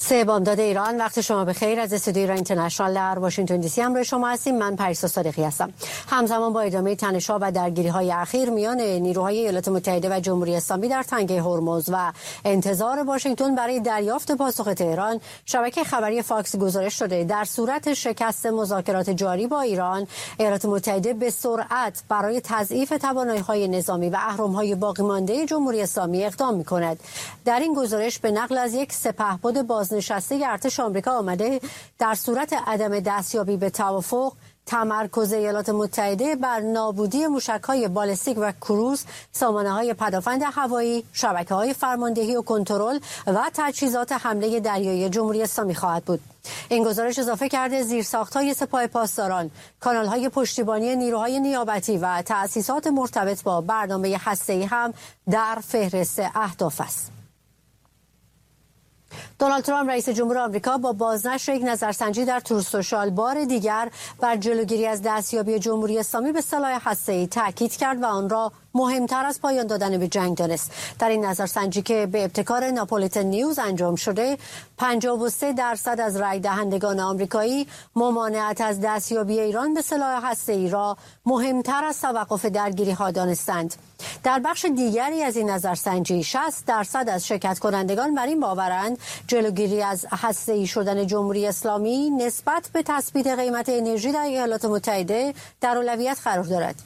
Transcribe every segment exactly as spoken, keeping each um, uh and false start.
سه بامداد ایران، وقت شما بخیر. از استودیو ایران اینترنشنال در واشنگتن دی سی همراه شما هستیم. من پریسا صادقی هستم. همزمان با ادامه تنش‌ها و درگیری‌های اخیر میان نیروهای ایالات متحده و جمهوری اسلامی در تنگه هرمز و انتظار واشنگتن برای دریافت پاسخ تهران، شبکه خبری فاکس گزارش داده در صورت شکست مذاکرات جاری با ایران، ایالات متحده به سرعت برای تضعیف توانایی‌های نظامی و اهرم‌های باقی مانده جمهوری اسلامی اقدام می‌کند. در این گزارش به نقل از یک سپهبد بازنشسته ارتش آمریکا آمده در صورت عدم دستیابی به توافق، تمرکز ایالات متحده بر نابودی موشک‌های بالستیک و کروز، سامانه‌های پدافند هوایی، شبکه‌های فرماندهی و کنترل و تجهیزات حمله دریایی جمهوری اسلامی خواهد بود. این گزارش اضافه کرده زیرساخت‌های سپاه پاسداران، کانال‌های پشتیبانی نیروهای نیابتی و تأسیسات مرتبط با برنامه هسته‌ای هم در فهرست اهداف است. دونالد ترامپ رئیس جمهور آمریکا با بازنشر یک نظرسنجی در تروث سوشال بار دیگر بر جلوگیری از دستیابی جمهوری اسلامی به سلاح هسته‌ای تاکید کرد و آن را مهمتر از پایان دادن به جنگ دانست. در این نظرسنجی که به ابتکار ناپولیتن نیوز انجام شده، پنجاه و سه درصد از رای دهندگان آمریکایی ممانعت از دستیابی ایران به سلاح هسته‌ای را مهمتر از توقف درگیری‌ها دانستند. در بخش دیگری از این نظرسنجی، شصت درصد از شرکت کنندگان بر این باورند جلوگیری از هسته‌ای شدن جمهوری اسلامی نسبت به تثبیت قیمت انرژی در ایالات متحده در اولویت قرار دارد.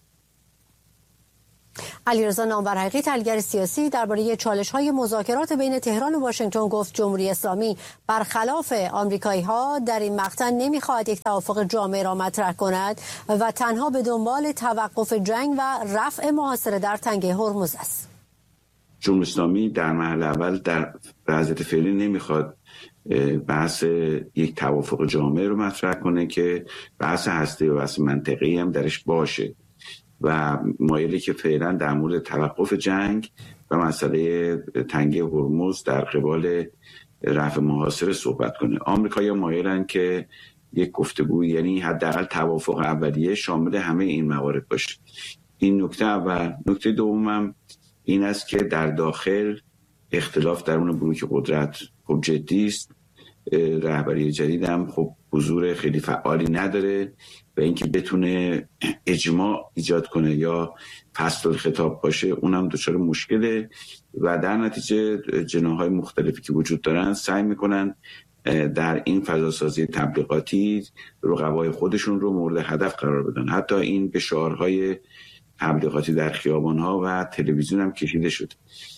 علیرضا نامورحقی، تحلیلگر سیاسی، درباره چالش‌های مذاکرات بین تهران و واشنگتن گفت جمهوری اسلامی برخلاف آمریکایی‌ها در این مقطع نمی‌خواهد یک توافق جامع را مطرح کند و تنها به دنبال توقف جنگ و رفع محاصره در تنگه هرمز است. جمهوری اسلامی در مرحله اول در وضعیت فعلی نمی‌خواد بحث یک توافق جامع رو مطرح کنه که بحث هسته و بحث منطقی هم درش باشه و مایلی که فعلا در مورد توقف جنگ و مسئله تنگه هرمز در قبال رفع محاصره صحبت کنه. آمریکایی‌ها مایلن که یک گفتگو، یعنی حداقل توافق اولیه، شامل همه این موارد باشه. این نکته اول. نکته دومم این است که در داخل اختلاف درون بلوک قدرت خب جدی است. رهبری جدید هم خب حضور خیلی فعالی نداره و اینکه بتونه اجماع ایجاد کنه یا فصل الخطاب باشه اونم دچار مشکله و در نتیجه جناح‌های مختلفی که وجود دارن سعی میکنن در این فضاسازی تبلیغاتی رقبای خودشون رو مورد هدف قرار بدن. حتی این به شعارهای تبلیغاتی در خیابان‌ها و تلویزیون هم کشیده شد.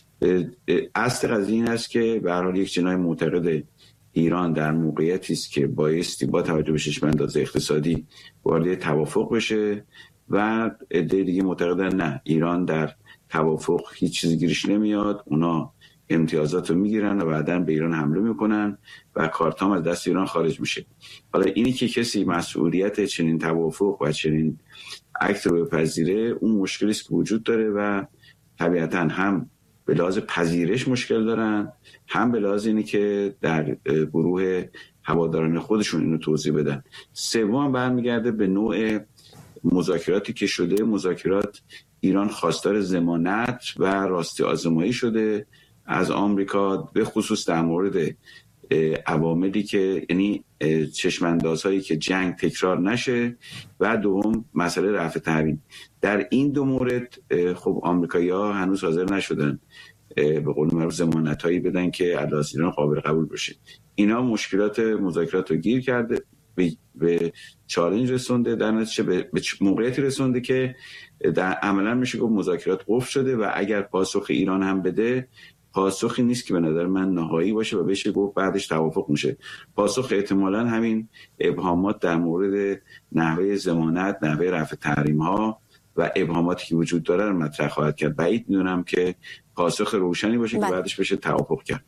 اصل قضیه این است که به هر حال یک جناح معتقد ایران در موقعیتی است که بایستی با توجه به چشم انداز اقتصادی وارد توافق بشه و عده دیگه معتقدن نه، ایران در توافق هیچ چیزی گیرش نمیاد، اونا امتیازات رو میگیرن و بعداً به ایران حمله میکنن و کارتام از دست ایران خارج میشه. حالا اینی که کسی مسئولیت چنین توافق و چنین عکس رو بپذیره، اون مشکلی است که وجود داره و طبیعتاً هم به لحاظ پذیرش مشکل دارن، هم به لحاظ اینی که در گروه هواداران خودشون اینو توضیح بدن. سوم برمیگرده به نوع مذاکراتی که شده. مذاکرات ایران خواستار ضمانت و راستی آزمایی شده از آمریکا، به خصوص در مورد عواملی که یعنی چشماندازهایی که جنگ تکرار نشه و دوم مسئله رفع تحریم. در این دو مورد خب آمریکایی‌ها هنوز حاضر نشدن به قول معروف ضمانتایی بدن که علاوه ایران قابل قبول بشه. اینا مشکلات مذاکرات رو گیر کرده، به, به چالش رسونده، در نتیجه به, به موقعیتی رسونده که در عملا میشه گفت مذاکرات قفل شده و اگر پاسخ ایران هم بده، پاسخی نیست که به نظر من نهایی باشه و بشه گفت بعدش توافق میشه. پاسخ احتمالاً همین ابهامات در مورد نحوه ضمانت، نحوه رفع تحریم ها و ابهاماتی که وجود داره رو مطرح خواهد کرد. بعید میدونم که پاسخ روشنی باشه که بعدش بشه توافق کرد.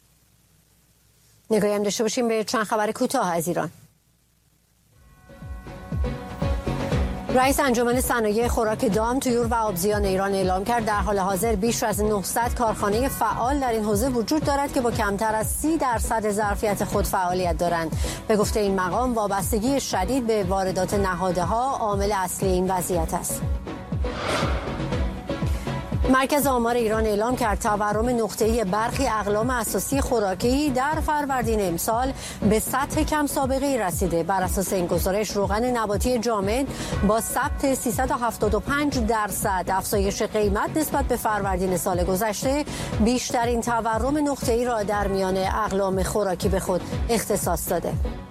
نگاهی هم داشته باشیم به چند خبر کوتاه از ایران. رئیس انجمن صنایع خوراک دام، طیور و آبزیان ایران اعلام کرد در حال حاضر بیش از نهصد کارخانه فعال در این حوزه وجود دارد که با کمتر از سی درصد ظرفیت خود فعالیت دارند. به گفته این مقام وابستگی شدید به واردات نهادها عامل اصلی این وضعیت است. مرکز آمار ایران اعلام کرد تورم نقطه‌ای برخی اقلام اساسی خوراکی در فروردین امسال به سطح کم سابقه‌ای رسیده. بر اساس این گزارش روغن نباتی جامد با ثبت سیصد و هفتاد و پنج درصد افزایش قیمت نسبت به فروردین سال گذشته بیشترین تورم نقطه‌ای را در میان اقلام خوراکی به خود اختصاص داده.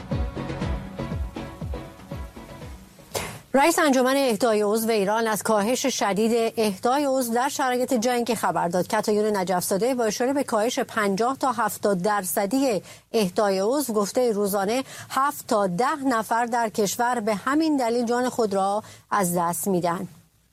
رئیس انجمن اهدای عضو ایران از کاهش شدید اهدای عضو در شرایط جنگ خبر داد. کتایون نجف‌زاده با اشاره به کاهش پنجاه تا هفتاد درصدی اهدای عضو گفته روزانه هفت تا ده نفر در کشور به همین دلیل جان خود را از دست میدن.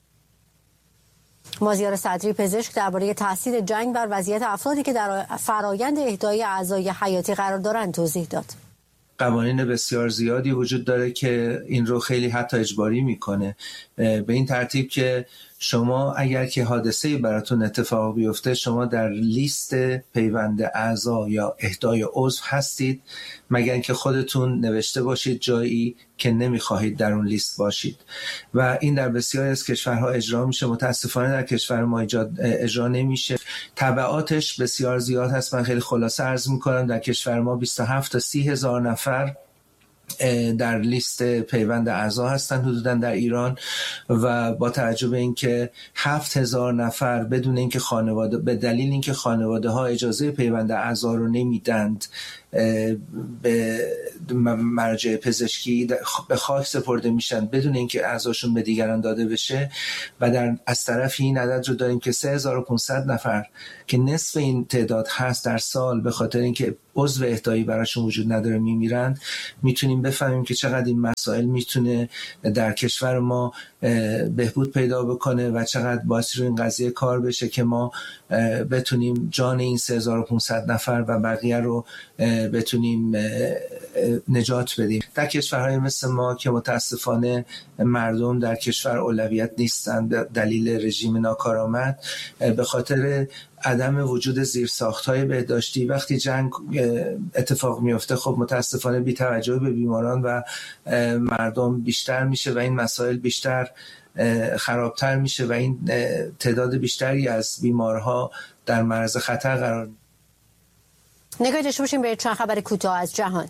مازیار صدری پزشک درباره تاثیر جنگ بر وضعیت افرادی که در فرایند اهدای اعضای حیاتی قرار دارند توضیح داد. قوانین بسیار زیادی وجود داره که این رو خیلی حتی اجباری میکنه، به این ترتیب که شما اگر که حادثه براتون اتفاق بیفته شما در لیست پیوند اعضا یا اهدای عضو هستید مگر اینکه خودتون نوشته باشید جایی که نمیخواهید در اون لیست باشید و این در بسیاری از کشورها اجرا میشه. متاسفانه در کشور ما اجرا نمیشه. تبعاتش بسیار زیاد هست. من خیلی خلاصه عرض میکنم در کشور ما بیست و هفت تا سی هزار نفر در لیست پیوند اعضا هستن حدوداً در ایران و با توجه به اینکه هفت هزار نفر بدون اینکه خانواده به دلیل اینکه خانواده ها اجازه پیوند اعضا رو نمیدند به مراجع پزشکی به خاک سپرده میشن بدون اینکه اعضاشون به دیگران داده بشه و در از طرفی این عدد رو داریم که سه هزار و پانصد نفر که نصف این تعداد هست در سال به خاطر اینکه عضو اهدایی براشون وجود نداره میمیرند. میتونیم بفهمیم که چقدر این مسائل میتونه در کشور ما بهبود پیدا بکنه و چقدر باعث رو این قضیه کار بشه که ما بتونیم جان این سه هزار و پانصد نفر و بقیه رو بتونیم نجات بدیم. در کشورهای مثل ما که متاسفانه مردم در کشور اولویت نیستن به دلیل رژیم ناکارآمد به خاطر عدم وجود زیرساخت‌های بهداشتی، وقتی جنگ اتفاق میفته خب متاسفانه بی‌توجهی به بیماران و مردم بیشتر میشه و این مسائل بیشتر خرابتر میشه و این تعداد بیشتری از بیمارها در معرض خطر قرار میگیرند. نگاهی داشته باشیم به چند خبر کوتاه از جهان.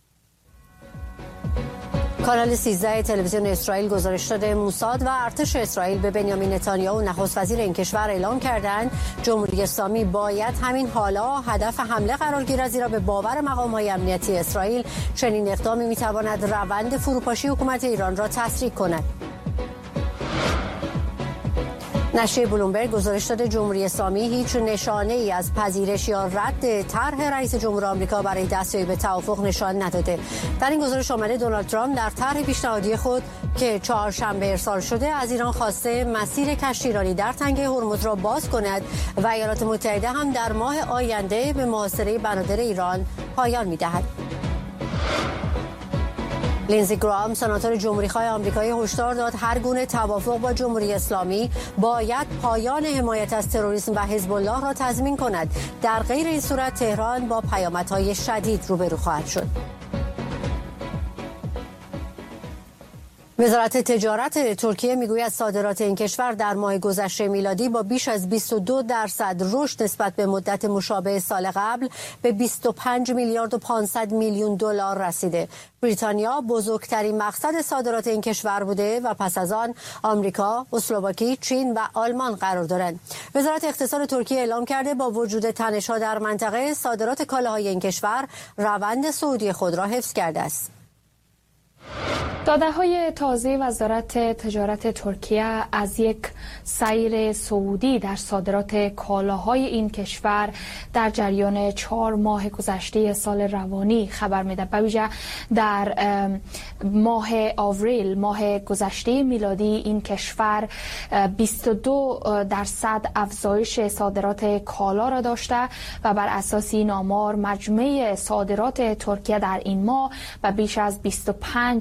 کانال سیزده تلویزیون اسرائیل گزارش داده موساد و ارتش اسرائیل به بنیامین نتانیاهو نخست وزیر این کشور اعلام کردند جمهوری اسلامی باید همین حالا هدف حمله قرار گیرد، زیرا به باور مقام‌های امنیتی اسرائیل چنین اقدامی میتواند روند فروپاشی حکومت ایران را تسریع کند. نشریه بلومبرگ گزارش داده جمهوری اسلامی هیچ نشانه ای از پذیرش یا رد طرح رئیس جمهور آمریکا برای دستیابی به توافق نشان نداده. در این گزارش آمده دونالد ترامپ در طرح پیشنهادی خود که چهارشنبه ارسال شده از ایران خواسته مسیر کشتیرانی در تنگه هرمز را باز کند و ایالات متحده هم در ماه آینده به محاصره بنادر ایران پایان می‌دهد. لینزی گرام سناتور جمهوری‌خواه آمریکایی هشدار داد هر گونه توافق با جمهوری اسلامی باید پایان حمایت از تروریسم و حزب الله را تضمین کند. در غیر این صورت تهران با پیامدهای شدید روبرو خواهد شد. وزارت تجارت ترکیه میگوید صادرات این کشور در ماه گذشته میلادی با بیش از بیست و دو درصد رشد نسبت به مدت مشابه سال قبل به بیست و پنج میلیارد و پانصد میلیون دلار رسیده. بریتانیا بزرگترین مقصد صادرات این کشور بوده و پس از آن آمریکا، اسلواکی، چین و آلمان قرار دارند. وزارت اقتصاد ترکیه اعلام کرده با وجود تنش‌ها در منطقه صادرات کالاهای این کشور روند صعودی خود را حفظ کرده است. داده‌های تازه وزارت تجارت ترکیه از یک سیر صعودی در صادرات کالاهای این کشور در جریان چهار ماه گذشته سال روانی خبر میده. به ویژه در ماه آوریل، ماه گذشته میلادی، این کشور بیست و دو درصد افزایش صادرات کالا را داشته و بر اساس این آمار مجموع صادرات ترکیه در این ماه به بیش از بیست و پنج میلیارد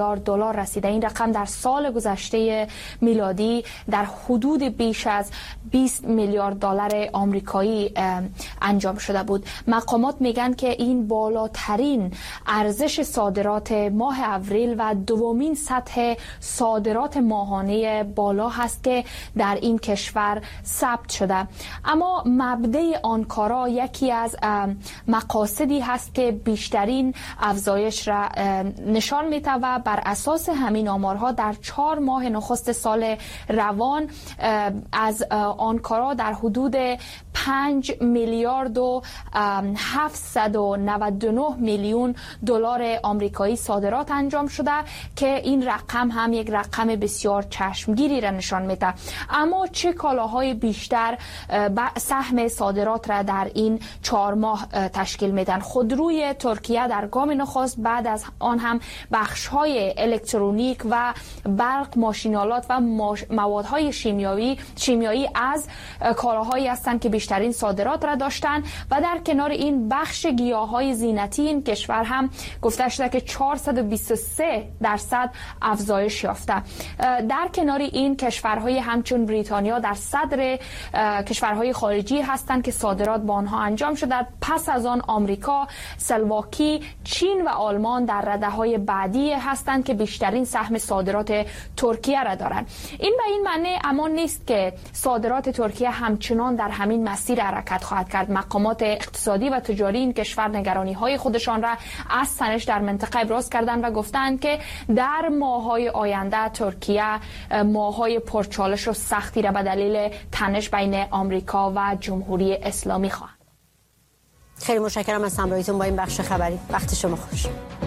میلیارد دلار رسیده. این رقم در سال گذشته میلادی در حدود بیش از بیست میلیارد دلار آمریکایی انجام شده بود. مقامات میگن که این بالاترین ارزش صادرات ماه اپریل و دومین سطح صادرات ماهانه بالا هست که در این کشور ثبت شده. اما مبدأ آنکارا یکی از مقاصدی هست که بیشترین افزایش را نشان میده و بر اساس همین آمارها در چهار ماه نخست سال روان از آنکارا در حدود پنج میلیارد و هفتصد و نود و نه میلیون دلار آمریکایی صادرات انجام شده که این رقم هم یک رقم بسیار چشمگیری را نشان میده. اما چه کالاهای بیشتر سهم صادرات را در این چهار ماه تشکیل میدن؟ خودروی ترکیه در گام نخست، بعد از آن هم بخش‌های الکترونیک و برق، ماشینالات و موادهای شیمیایی شیمیایی از کالاهایی هستند که بیشترین صادرات را داشتند و در کنار این بخش گیاهای زینتی این کشور هم گفته شده که چهارصد و بیست و سه درصد افزایش یافته. در کنار این کشورهای همچون بریتانیا در صدر کشورهای خارجی هستند که صادرات با آنها انجام شده. پس از آن آمریکا، اسلواکی، چین و آلمان در رده‌های بعدی هستند که بیشترین سهم صادرات ترکیه را دارند. این به این معنی اما نیست که صادرات ترکیه همچنان در همین مسیر حرکت خواهد کرد. مقامات اقتصادی و تجاری این کشور نگرانی‌های خودشان را از تنش در منطقه ابراز کردند و گفتند که در ماه‌های آینده ترکیه ماه‌های پرچالش و سختی را به دلیل تنش بین آمریکا و جمهوری اسلامی خواهد. خیلی متشکرم از همراهیتون با این بخش خبری. وقت شما خوش.